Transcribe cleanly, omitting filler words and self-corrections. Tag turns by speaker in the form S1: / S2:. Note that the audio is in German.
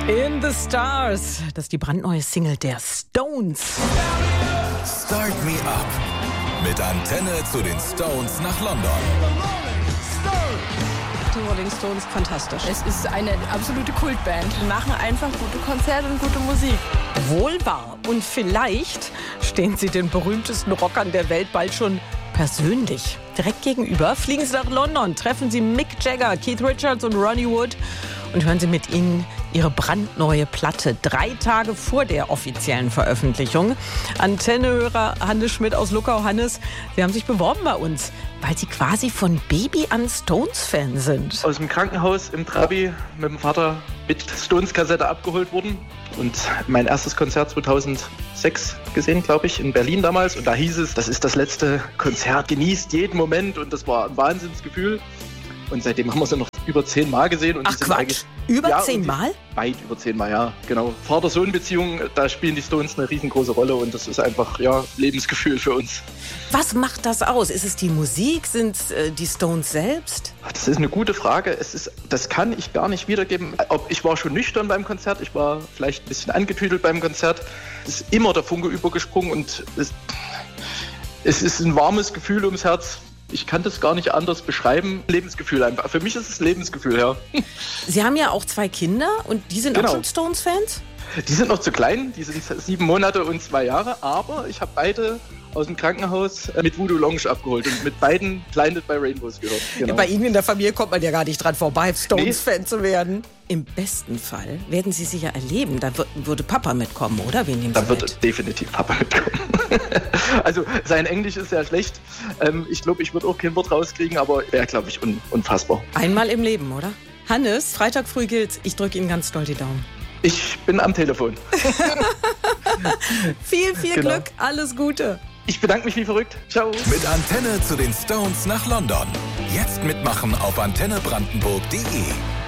S1: In the Stars. Das ist die brandneue Single der Stones.
S2: Start Me Up. Mit Antenne zu den Stones nach London.
S3: Die Rolling Stones, fantastisch. Es ist eine absolute Kultband. Die machen einfach gute Konzerte und gute Musik.
S1: Wohl wahr. Und vielleicht stehen sie den berühmtesten Rockern der Welt bald schon persönlich. Direkt gegenüber fliegen sie nach London, treffen sie Mick Jagger, Keith Richards und Ronnie Wood und hören sie mit ihnen ihre brandneue Platte 3 Tage vor der offiziellen Veröffentlichung. Antennehörer Hannes Schmidt aus Luckau. Hannes, Sie haben sich beworben bei uns, weil Sie quasi von Baby an Stones-Fan sind.
S4: Aus dem Krankenhaus im Trabi mit dem Vater mit Stones-Kassette abgeholt worden und mein erstes Konzert 2006 gesehen, glaube ich, in Berlin damals. Und da hieß es, das ist das letzte Konzert, genießt jeden Moment, und das war ein Wahnsinnsgefühl. Und seitdem haben wir sie noch über 10 Mal gesehen. Und
S1: Ach Quatsch, über 10 Mal?
S4: Weit über 10 Mal, ja, genau. Vater-Sohn-Beziehung, da spielen die Stones eine riesengroße Rolle und das ist einfach, ja, Lebensgefühl für uns.
S1: Was macht das aus? Ist es die Musik? Sind es die Stones selbst?
S4: Das ist eine gute Frage. Das kann ich gar nicht wiedergeben. Ich war schon nüchtern beim Konzert, ich war vielleicht ein bisschen angetüdelt beim Konzert. Es ist immer der Funke übergesprungen und es ist ein warmes Gefühl ums Herz. Ich kann das gar nicht anders beschreiben. Lebensgefühl einfach. Für mich ist es Lebensgefühl, ja.
S1: Sie haben ja auch 2 Kinder und die sind auch schon Stones-Fans?
S4: Die sind noch zu klein, die sind 7 Monate und 2 Jahre, aber ich habe beide aus dem Krankenhaus mit Voodoo Lounge abgeholt und mit beiden Blinded by Rainbows gehört. Genau.
S1: Bei Ihnen in der Familie kommt man ja gar nicht dran vorbei, Stones-Fan zu werden. Im besten Fall werden Sie sich ja erleben. Da würde Papa mitkommen, oder? Wen nehmen Sie
S4: mit? Da würde definitiv Papa mitkommen. Also sein Englisch ist sehr schlecht. Ich glaube, ich würde auch kein Wort rauskriegen, aber wäre, glaube ich, unfassbar.
S1: Einmal im Leben, oder? Hannes, Freitag früh gilt's. Ich drücke Ihnen ganz doll die Daumen.
S4: Ich bin am Telefon.
S1: Viel Glück, alles Gute.
S4: Ich bedanke mich wie verrückt. Ciao.
S2: Mit Antenne zu den Stones nach London. Jetzt mitmachen auf antennebrandenburg.de.